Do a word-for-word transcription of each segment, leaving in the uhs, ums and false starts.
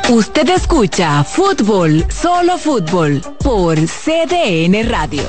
Usted escucha Fútbol, Solo Fútbol, por C D N Radio.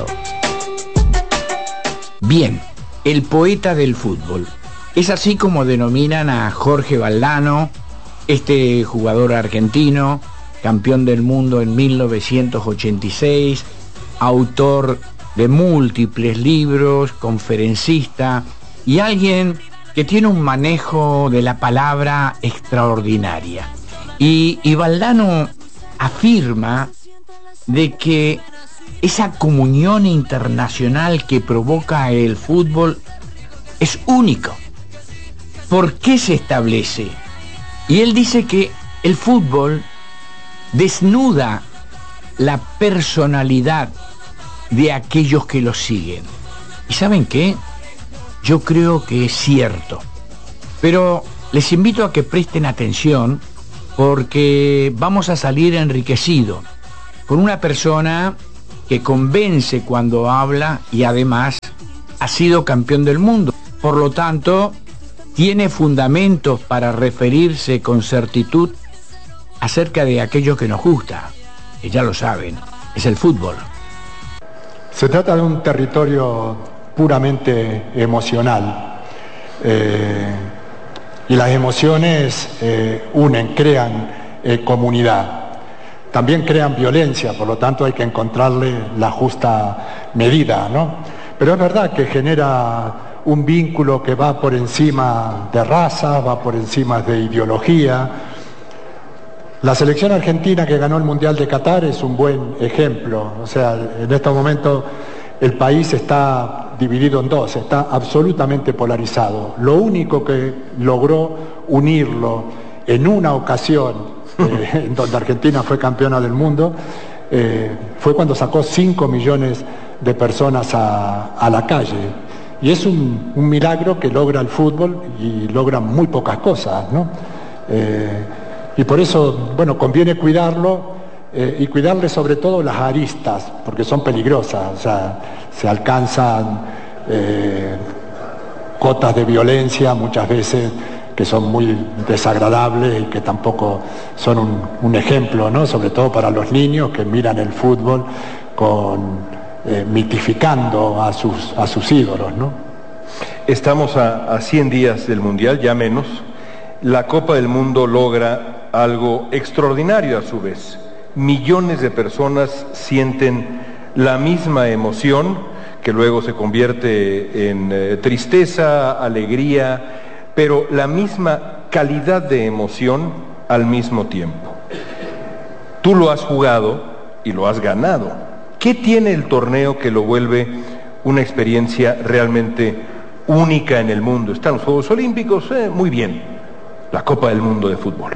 Bien, el poeta del fútbol. Es así como denominan a Jorge Valdano, este jugador argentino, campeón del mundo en mil novecientos ochenta y seis, autor de múltiples libros, conferencista y alguien que tiene un manejo de la palabra extraordinaria. Y, y Valdano afirma de que esa comunión internacional que provoca el fútbol es único. ¿Por qué se establece? Y él dice que el fútbol desnuda la personalidad de aquellos que lo siguen. ¿Y saben qué? Yo creo que es cierto. Pero les invito a que presten atención porque vamos a salir enriquecidos con una persona que convence cuando habla y además ha sido campeón del mundo. Por lo tanto, tiene fundamentos para referirse con certitud acerca de aquello que nos gusta, que ya lo saben, es el fútbol. Se trata de un territorio puramente emocional. Eh, y las emociones eh, unen, crean eh, comunidad. También crean violencia, por lo tanto hay que encontrarle la justa medida, ¿no? Pero es verdad que genera un vínculo que va por encima de razas, va por encima de ideología. La selección argentina que ganó el Mundial de Qatar es un buen ejemplo. O sea, en estos momentos el país está dividido en dos, está absolutamente polarizado. Lo único que logró unirlo en una ocasión, eh, en donde Argentina fue campeona del mundo, eh, fue cuando sacó cinco millones de personas a, a la calle. Y es un, un milagro que logra el fútbol y logra muy pocas cosas, ¿no? Eh, y por eso, bueno, conviene cuidarlo eh, y cuidarle sobre todo las aristas, porque son peligrosas. O sea, se alcanzan eh, cotas de violencia muchas veces que son muy desagradables y que tampoco son un, un ejemplo, ¿no? Sobre todo para los niños que miran el fútbol con eh, mitificando a sus, a sus ídolos, ¿no? Estamos a, a cien días del Mundial, ya menos. La Copa del Mundo logra algo extraordinario a su vez. Millones de personas sienten la misma emoción, que luego se convierte en eh, tristeza, alegría, pero la misma calidad de emoción al mismo tiempo. Tú lo has jugado y lo has ganado. ¿Qué tiene el torneo que lo vuelve una experiencia realmente única en el mundo? Están los Juegos Olímpicos, eh, muy bien. La Copa del Mundo de fútbol.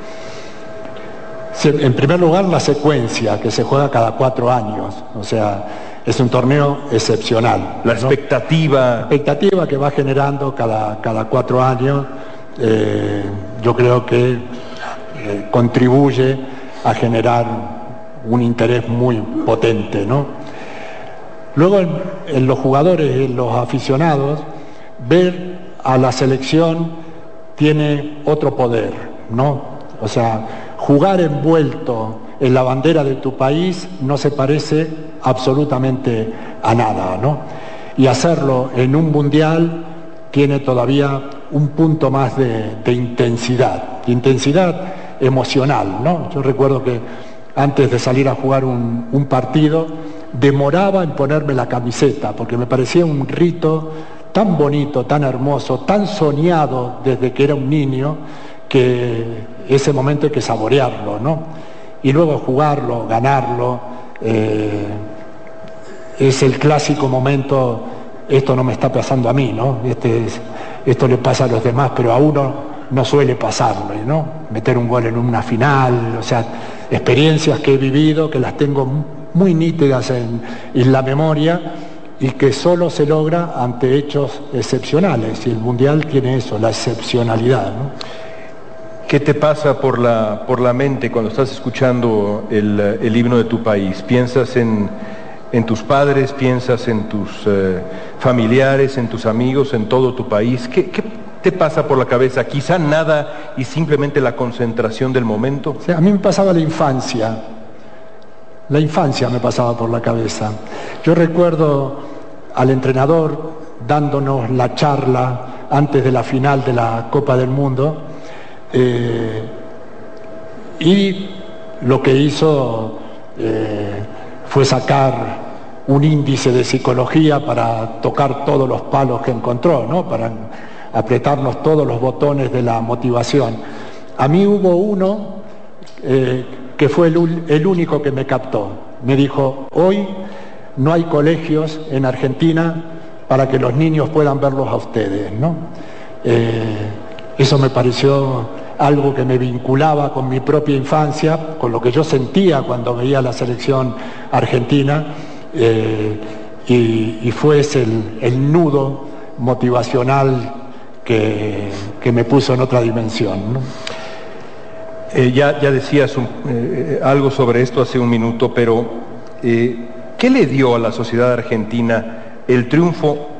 En primer lugar, la secuencia, que se juega cada cuatro años. O sea, es un torneo excepcional. La expectativa. ¿no? La expectativa que va generando cada, cada cuatro años, eh, yo creo que eh, contribuye a generar un interés muy potente, ¿no? Luego, en, en los jugadores, en los aficionados, ver a la selección tiene otro poder, ¿no? O sea, jugar envuelto en la bandera de tu país no se parece absolutamente a nada, ¿no? Y hacerlo en un mundial tiene todavía un punto más de, de intensidad, de intensidad emocional, ¿no? Yo recuerdo que antes de salir a jugar un, un partido demoraba en ponerme la camiseta porque me parecía un rito tan bonito, tan hermoso, tan soñado desde que era un niño, que ese momento hay que saborearlo, ¿no? Y luego jugarlo, ganarlo, eh, es el clásico momento, esto no me está pasando a mí, ¿no? Este es, esto le pasa a los demás, pero a uno no suele pasarle, ¿no? Meter un gol en una final, o sea, experiencias que he vivido, que las tengo muy nítidas en, en la memoria, y que solo se logra ante hechos excepcionales, y el Mundial tiene eso, la excepcionalidad, ¿no? ¿Qué te pasa por la, por la mente cuando estás escuchando el, el himno de tu país? ¿Piensas en, en tus padres, piensas en tus eh, familiares, en tus amigos, en todo tu país? ¿Qué, qué, te pasa por la cabeza? Quizá nada y simplemente la concentración del momento. O sea, a mí me pasaba la infancia, la infancia me pasaba por la cabeza. Yo recuerdo al entrenador dándonos la charla antes de la final de la Copa del Mundo, eh, y lo que hizo eh, fue sacar un índice de psicología para tocar todos los palos que encontró, ¿no? Para apretarnos todos los botones de la motivación. A mí hubo uno eh, que fue el, el único que me captó. Me dijo: hoy no hay colegios en Argentina para que los niños puedan verlos a ustedes, ¿no? Eh, eso me pareció algo que me vinculaba con mi propia infancia, con lo que yo sentía cuando veía la selección argentina, eh, y, y fue ese el, el nudo motivacional que, que me puso en otra dimensión, ¿no? Eh, ya, ya decías un, eh, algo sobre esto hace un minuto, pero eh, ¿qué le dio a la sociedad argentina el triunfo